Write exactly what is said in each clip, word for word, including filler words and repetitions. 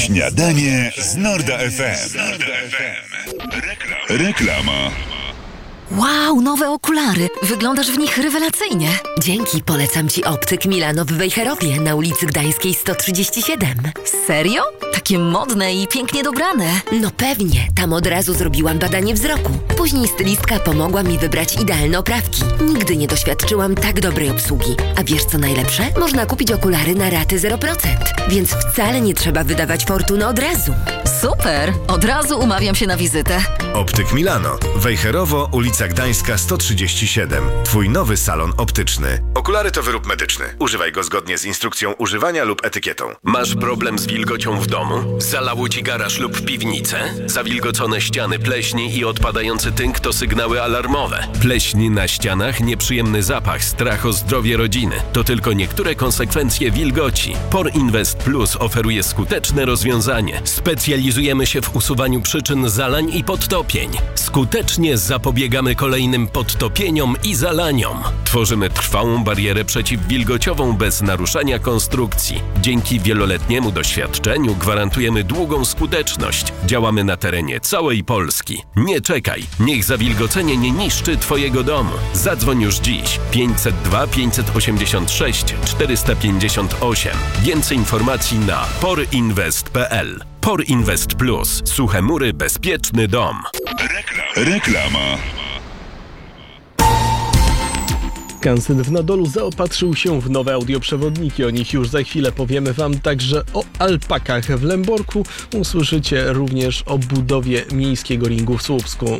Śniadanie z Norda F M. Reklama. Reklama. Wow, nowe okulary. Wyglądasz w nich rewelacyjnie. Dzięki, polecam Ci Optyk Milano w Wejherowie na ulicy Gdańskiej sto trzydzieści siedem. Serio? Takie modne i pięknie dobrane. No pewnie, tam od razu zrobiłam badanie wzroku. Później stylistka pomogła mi wybrać idealne oprawki. Nigdy nie doświadczyłam tak dobrej obsługi. A wiesz co najlepsze? Można kupić okulary na raty zero procent, więc wcale nie trzeba wydawać fortuny od razu. Super! Od razu umawiam się na wizytę. Optyk Milano. Wejherowo, ulica Gdańska sto trzydzieści siedem. Twój nowy salon optyczny. Okulary to wyrób medyczny. Używaj go zgodnie z instrukcją używania lub etykietą. Masz problem z wilgocią w domu? Zalało ci garaż lub piwnicę? Zawilgocone ściany, pleśni i odpadający tynk to sygnały alarmowe. Pleśń na ścianach, nieprzyjemny zapach, strach o zdrowie rodziny. To tylko niektóre konsekwencje wilgoci. Por Invest Plus oferuje skuteczne rozwiązanie. Specjalizujemy się w usuwaniu przyczyn zalań i podtopień. Skutecznie zapobiegamy kolejnym podtopieniom i zalaniom. Tworzymy trwałą barierę przeciwwilgociową bez naruszania konstrukcji. Dzięki wieloletniemu doświadczeniu gwarantujemy długą skuteczność. Działamy na terenie całej Polski. Nie czekaj, niech zawilgocenie nie niszczy Twojego domu. Zadzwoń już dziś. pięćset dwa pięćset osiemdziesiąt sześć czterysta pięćdziesiąt osiem. Więcej informacji na porinvest kropka p l. Por Invest Plus. Suche mury, bezpieczny dom. Reklama. Reklama. Skansen w Nadolu zaopatrzył się w nowe audioprzewodniki. O nich już za chwilę powiemy Wam. Także o alpakach w Lęborku. Usłyszycie również o budowie miejskiego ringu w Słupsku.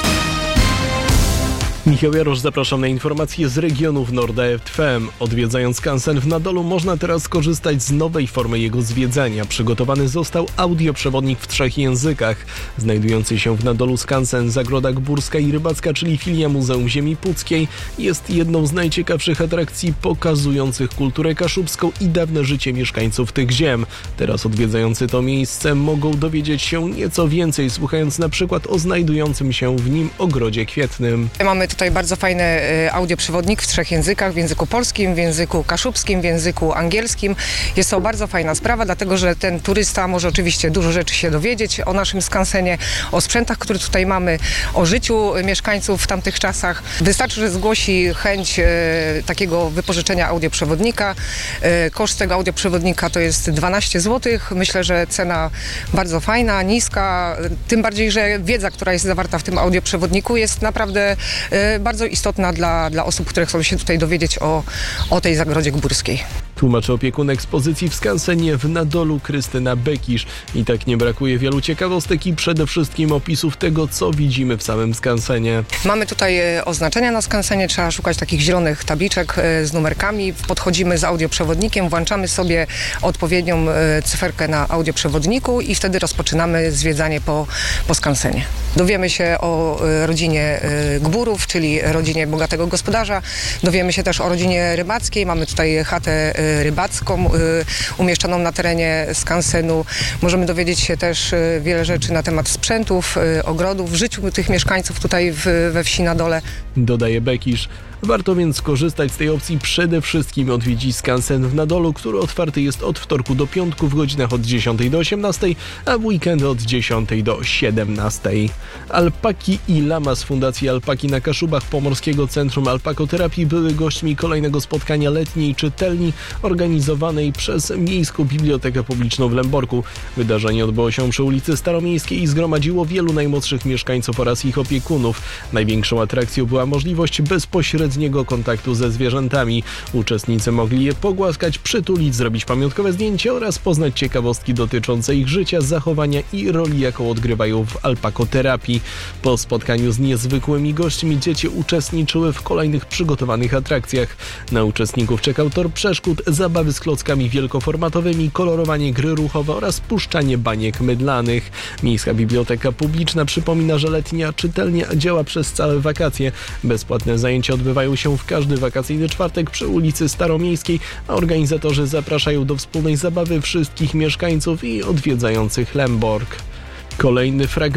Michał Jarosz, zapraszam na informacje z regionów Norda F M. Odwiedzając skansen w Nadolu można teraz skorzystać z nowej formy jego zwiedzania. Przygotowany został audioprzewodnik w trzech językach. Znajdujący się w Nadolu skansen Zagroda Górska i Rybacka, czyli filia Muzeum Ziemi Puckiej, jest jedną z najciekawszych atrakcji pokazujących kulturę kaszubską i dawne życie mieszkańców tych ziem. Teraz odwiedzający to miejsce mogą dowiedzieć się nieco więcej, słuchając na przykład o znajdującym się w nim ogrodzie kwietnym. Mamy tutaj bardzo fajny audioprzewodnik w trzech językach, w języku polskim, w języku kaszubskim, w języku angielskim. Jest to bardzo fajna sprawa, dlatego że ten turysta może oczywiście dużo rzeczy się dowiedzieć o naszym skansenie, o sprzętach, które tutaj mamy, o życiu mieszkańców w tamtych czasach. Wystarczy, że zgłosi chęć e, takiego wypożyczenia audioprzewodnika. E, koszt tego audioprzewodnika to jest dwanaście złotych. Myślę, że cena bardzo fajna, niska, tym bardziej, że wiedza, która jest zawarta w tym audioprzewodniku jest naprawdę e, bardzo istotna dla, dla osób, które chcą się tutaj dowiedzieć o, o tej Zagrodzie Górskiej. Tłumaczy opiekun ekspozycji w skansenie w Nadolu Krystyna Bekisz. I tak nie brakuje wielu ciekawostek i przede wszystkim opisów tego, co widzimy w samym skansenie. Mamy tutaj oznaczenia na skansenie, trzeba szukać takich zielonych tabliczek z numerkami. Podchodzimy z audioprzewodnikiem, włączamy sobie odpowiednią cyferkę na audioprzewodniku i wtedy rozpoczynamy zwiedzanie po, po skansenie. Dowiemy się o rodzinie Gburów, czyli rodzinie bogatego gospodarza. Dowiemy się też o rodzinie rybackiej. Mamy tutaj chatę rybacką umieszczoną na terenie skansenu. Możemy dowiedzieć się też wiele rzeczy na temat sprzętów, ogrodów, w życiu tych mieszkańców tutaj w, we wsi na dole. Dodaje Bekisz. Warto więc skorzystać z tej opcji, przede wszystkim odwiedzić skansen w Nadolu, który otwarty jest od wtorku do piątku w godzinach od dziesiątej do osiemnastej, a w weekendy od dziesiątej do siedemnastej. Alpaki i lama z Fundacji Alpaki na Kaszubach Pomorskiego Centrum Alpakoterapii były gośćmi kolejnego spotkania letniej czytelni organizowanej przez Miejską Bibliotekę Publiczną w Lęborku. Wydarzenie odbyło się przy ulicy Staromiejskiej i zgromadziło wielu najmłodszych mieszkańców oraz ich opiekunów. Największą atrakcją była możliwość bezpośredniego kontaktu ze zwierzętami. Uczestnicy mogli je pogłaskać, przytulić, zrobić pamiątkowe zdjęcie oraz poznać ciekawostki dotyczące ich życia, zachowania i roli, jaką odgrywają w alpakoterapii. Po spotkaniu z niezwykłymi gośćmi dzieci uczestniczyły w kolejnych przygotowanych atrakcjach. Na uczestników czekał tor przeszkód, zabawy z klockami wielkoformatowymi, kolorowanie, gry ruchowe oraz puszczanie baniek mydlanych. Miejska Biblioteka Publiczna przypomina, że letnia czytelnia działa przez całe wakacje. Bezpłatne zajęcia odbywają się w każdy wakacyjny czwartek przy ulicy Staromiejskiej, a organizatorzy zapraszają do wspólnej zabawy wszystkich mieszkańców i odwiedzających Lęborg. Kolejny fragment